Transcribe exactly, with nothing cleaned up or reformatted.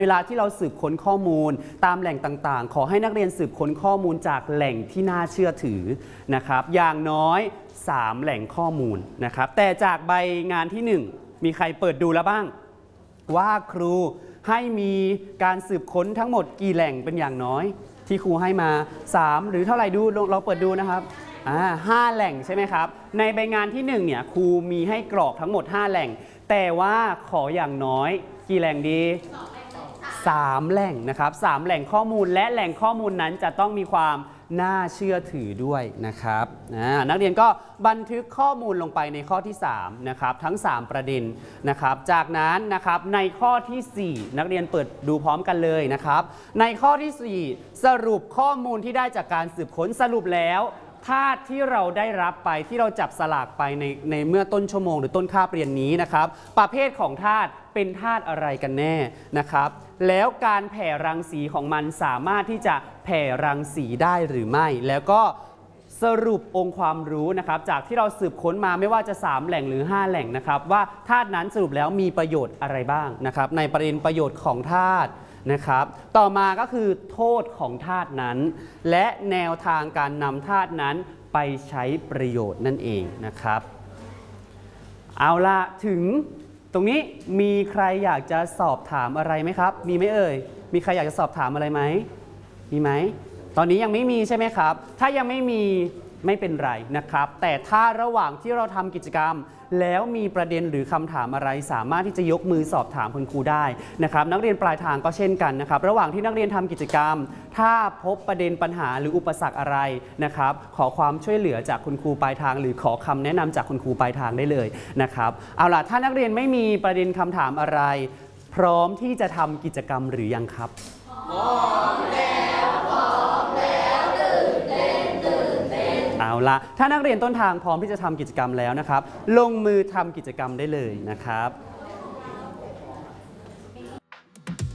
เวลาที่เราสืบค้นข้อมูลตามแหล่งต่างๆขอให้นักเรียนสืบค้นข้อมูลจากแหล่งที่น่าเชื่อถือนะครับอย่างน้อยสามแหล่งข้อมูลนะครับแต่จากใบงานที่หนึ่งมีใครเปิดดูแล้วบ้างว่าครูให้มีการสืบค้นทั้งหมดกี่แหล่งเป็นอย่างน้อยที่ครูให้มาสามหรือเท่าไหร่ดูเราเปิดดูนะครับอ่าห้าแหล่งใช่ไหมครับในใบงานที่หนึ่งเนี่ยครูมีให้กรอกทั้งหมดห้าแหล่งแต่ว่าขออย่างน้อยกี่แหล่งดีสามแหล่งนะครับสามแหล่งข้อมูลและแหล่งข้อมูลนั้นจะต้องมีความน่าเชื่อถือด้วยนะครับนักเรียนก็บันทึกข้อมูลลงไปในข้อที่สามนะครับทั้งสามประเด็นนะครับจากนั้นนะครับในข้อที่สี่นักเรียนเปิดดูพร้อมกันเลยนะครับในข้อที่สี่สรุปข้อมูลที่ได้จากการสืบค้นสรุปแล้วธาตุที่เราได้รับไปที่เราจับสลากไปในในเมื่อต้นชั่วโมงหรือต้นคาบเรียนนี้นะครับประเภทของธาตุเป็นธาตุอะไรกันแน่นะครับแล้วการแผ่รังสีของมันสามารถที่จะแผ่รังสีได้หรือไม่แล้วก็สรุปองค์ความรู้นะครับจากที่เราสืบค้นมาไม่ว่าจะสามแหล่งหรือห้าแหล่งนะครับว่าธาตุนั้นสรุปแล้วมีประโยชน์อะไรบ้างนะครับในประเด็นประโยชน์ของธาตุนะครับต่อมาก็คือโทษของธาตุนั้นและแนวทางการนำธาตุนั้นไปใช้ประโยชน์นั่นเองนะครับเอาละถึงตรงนี้มีใครอยากจะสอบถามอะไรไหมครับมีไหมเอ่ยมีใครอยากจะสอบถามอะไรไหมมีไหมตอนนี้ยังไม่มีใช่ไหมครับถ้ายังไม่มีไม่เป็นไรนะครับแต่ถ้าระหว่างที่เราทำกิจกรรมแล้วมีประเด็นหรือคำถามอะไรสามารถที่จะยกมือสอบถามคุณครูได้นะครับนักเรียนปลายทางก็เช่นกันนะครับระหว่างที่นักเรียนทำกิจกรรมถ้าพบประเด็นปัญหาหรืออุปสรรคอะไรนะครับขอความช่วยเหลือจากคุณครูปลายทางหรือขอคำแนะนำจากคุณครูปลายทางได้เลยนะครับเอาล่ะถ้านักเรียนไม่มีประเด็นคำถามอะไรพร้อมที่จะทำกิจกรรมหรือยังครับพร้อมแล้วพร้อมแล้วตื่นเต้นตื่นเต้นเอาละถ้านักเรียนต้นทางพร้อมที่จะทำกิจกรรมแล้วนะครับลงมือทำกิจกรรมได้เลยนะครับ